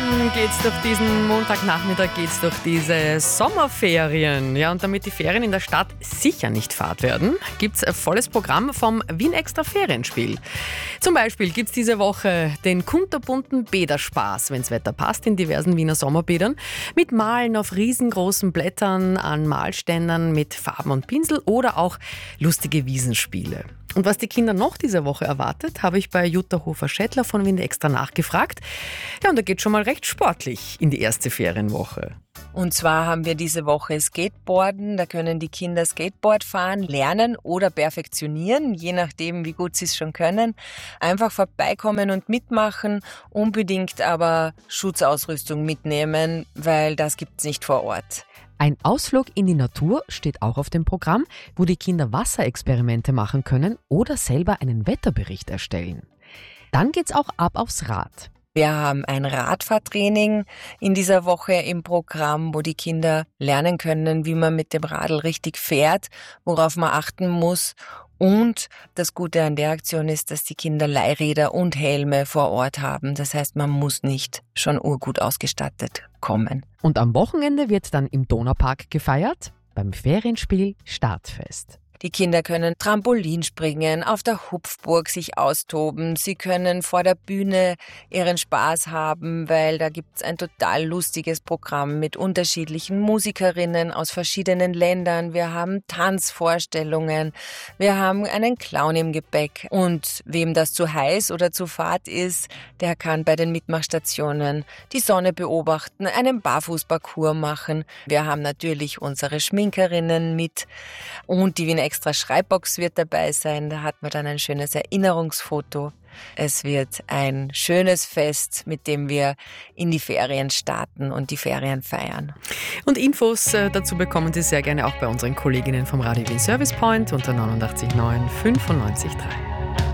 geht's durch diesen Montagnachmittag, geht's durch diese Sommerferien. Ja, und damit die Ferien in der Stadt sicher nicht fad werden, gibt's ein volles Programm vom Wien Extra Ferienspiel. Zum Beispiel gibt's diese Woche den kunterbunten Bäderspaß, wenn's Wetter passt, in diversen Wiener Sommerbädern, mit Malen auf riesengroßen Blättern, an Malständern mit Farben und Pinsel oder auch lustige Wiesenspiele. Und was die Kinder noch diese Woche erwartet, habe ich bei Jutta Hofer-Schettler von Wien Extra nachgefragt. Ja, und da geht schon mal recht sportlich in die erste Ferienwoche. Und zwar haben wir diese Woche Skateboarden. Da können die Kinder Skateboard fahren, lernen oder perfektionieren, je nachdem, wie gut sie es schon können. Einfach vorbeikommen und mitmachen, unbedingt aber Schutzausrüstung mitnehmen, weil das gibt's nicht vor Ort. Ein Ausflug in die Natur steht auch auf dem Programm, wo die Kinder Wasserexperimente machen können oder selber einen Wetterbericht erstellen. Dann geht's auch ab aufs Rad. Wir haben ein Radfahrtraining in dieser Woche im Programm, wo die Kinder lernen können, wie man mit dem Radl richtig fährt, worauf man achten muss. Und das Gute an der Aktion ist, dass die Kinder Leihräder und Helme vor Ort haben. Das heißt, man muss nicht schon urgut ausgestattet kommen. Und am Wochenende wird dann im Donaupark gefeiert, beim Ferienspiel Startfest. Die Kinder können Trampolin springen, auf der Hupfburg sich austoben. Sie können vor der Bühne ihren Spaß haben, weil da gibt's ein total lustiges Programm mit unterschiedlichen Musikerinnen aus verschiedenen Ländern. Wir haben Tanzvorstellungen, wir haben einen Clown im Gepäck. Und wem das zu heiß oder zu fad ist, der kann bei den Mitmachstationen die Sonne beobachten, einen Barfußparcours machen. Wir haben natürlich unsere Schminkerinnen mit und die Wien Extra Schreibbox wird dabei sein, da hat man dann ein schönes Erinnerungsfoto. Es wird ein schönes Fest, mit dem wir in die Ferien starten und die Ferien feiern. Und Infos dazu bekommen Sie sehr gerne auch bei unseren Kolleginnen vom Radio Wien Service Point unter 89.9 95.3.